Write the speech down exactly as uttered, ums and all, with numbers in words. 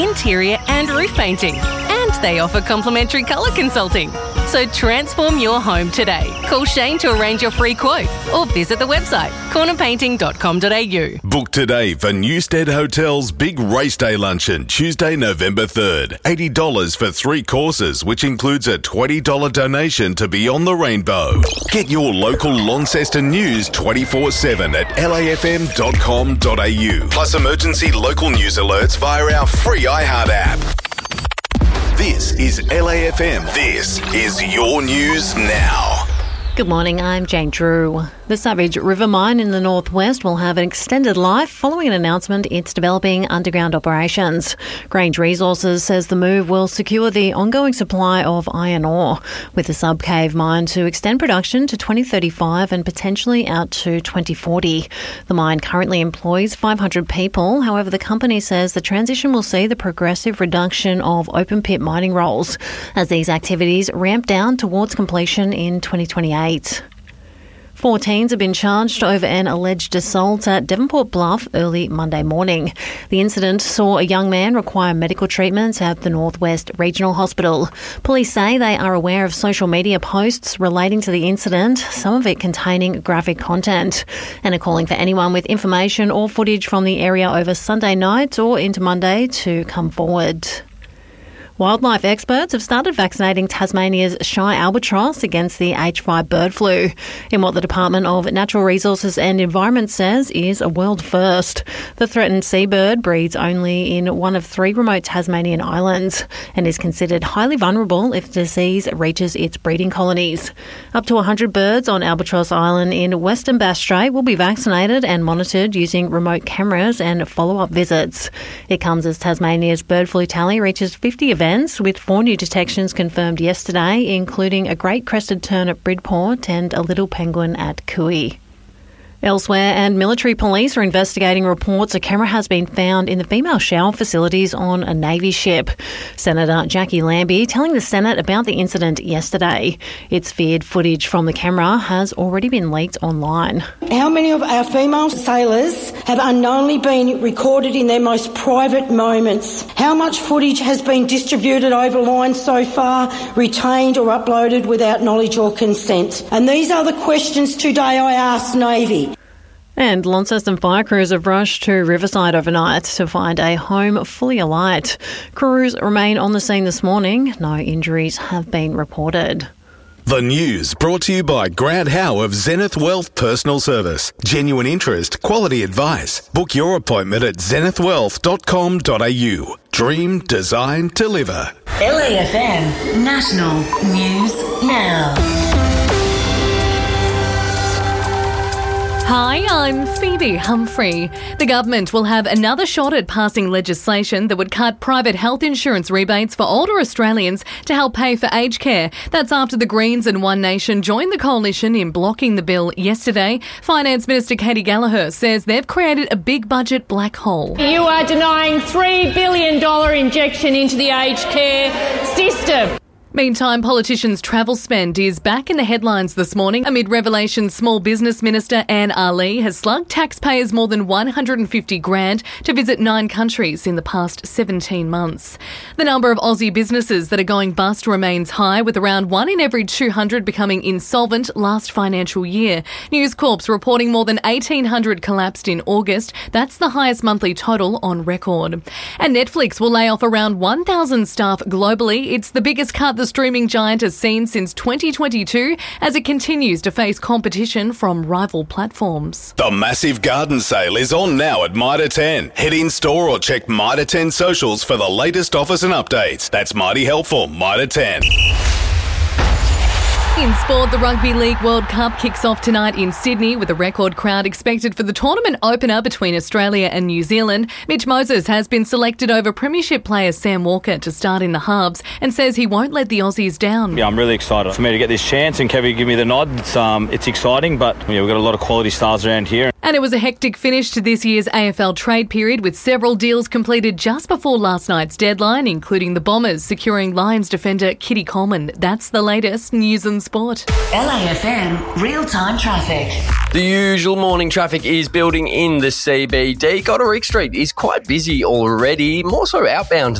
interior and roof painting. And they offer complimentary colour consulting. So transform your home today. Call Shane to arrange your free quote or visit the website corner painting dot com dot a u. Book today for Newstead Hotel's Big Race Day Luncheon, Tuesday, November third. eighty dollars for three courses, which includes a twenty dollars donation to Beyond the Rainbow. Get your local Launceston news twenty-four seven at l a f m dot com dot a u. Plus emergency local news alerts via our free iHeart app. This is L A F M. This is your news now. Good morning, I'm Jane Drew. The Savage River Mine in the northwest will have an extended life following an announcement it's developing underground operations. Grange Resources says the move will secure the ongoing supply of iron ore, with the sub-cave mine to extend production to twenty thirty-five and potentially out to twenty forty. The mine currently employs five hundred people. However, the company says the transition will see the progressive reduction of open-pit mining roles as these activities ramp down towards completion in twenty twenty-eight. Four teens have been charged over an alleged assault at Devonport Bluff early Monday morning. The incident saw a young man require medical treatment at the Northwest Regional Hospital. Police say they are aware of social media posts relating to the incident, some of it containing graphic content, and are calling for anyone with information or footage from the area over Sunday night or into Monday to come forward. Wildlife experts have started vaccinating Tasmania's shy albatross against the H five bird flu in what the Department of Natural Resources and Environment says is a world first. The threatened seabird breeds only in one of three remote Tasmanian islands and is considered highly vulnerable if the disease reaches its breeding colonies. Up to one hundred birds on Albatross Island in Western Bass Strait will be vaccinated and monitored using remote cameras and follow-up visits. It comes as Tasmania's bird flu tally reaches fifty events, with four new detections confirmed yesterday, including a great crested tern at Bridport and a little penguin at Kui. Elsewhere, and military police are investigating reports a camera has been found in the female shower facilities on a Navy ship. Senator Jackie Lambie telling the Senate about the incident yesterday. It's feared footage from the camera has already been leaked online. How many of our female sailors have unknowingly been recorded in their most private moments? How much footage has been distributed over lines so far, retained or uploaded without knowledge or consent? And these are the questions today I ask Navy. And Launceston fire crews have rushed to Riverside overnight to find a home fully alight. Crews remain on the scene this morning. No injuries have been reported. The news brought to you by Grant Howe of Zenith Wealth Personal Service. Genuine interest, quality advice. Book your appointment at zenith wealth dot com dot a u. Dream, design, deliver. L A F M National News Now. Hi, I'm Phoebe Humphrey. The government will have another shot at passing legislation that would cut private health insurance rebates for older Australians to help pay for aged care. That's after the Greens and One Nation joined the coalition in blocking the bill yesterday. Finance Minister Katie Gallagher says they've created a big budget black hole. You are denying three billion dollars injection into the aged care system. Meantime, politicians' travel spend is back in the headlines this morning amid revelations Small Business Minister Anne Ali has slugged taxpayers more than one hundred fifty grand to visit nine countries in the past seventeen months. The number of Aussie businesses that are going bust remains high, with around one in every two hundred becoming insolvent last financial year. News Corp's reporting more than eighteen hundred collapsed in August. That's the highest monthly total on record. And Netflix will lay off around one thousand staff globally. It's the biggest cut the streaming giant has seen since twenty twenty-two as it continues to face competition from rival platforms. The massive garden sale is on now at Mitre ten. Head in store or check Mitre ten socials for the latest offers and updates. That's mighty helpful, Mitre ten. In sport, the Rugby League World Cup kicks off tonight in Sydney with a record crowd expected for the tournament opener between Australia and New Zealand. Mitch Moses has been selected over Premiership player Sam Walker to start in the halves and says he won't let the Aussies down. Yeah, I'm really excited for me to get this chance and Kevin give me the nod. It's, um, it's exciting, but you know, we've got a lot of quality stars around here. And it was a hectic finish to this year's A F L trade period, with several deals completed just before last night's deadline, including the Bombers securing Lions defender Kitty Coleman. That's the latest news and sport. L A F M real-time traffic. The usual morning traffic is building in the C B D. Goderich Street is quite busy already, more so outbound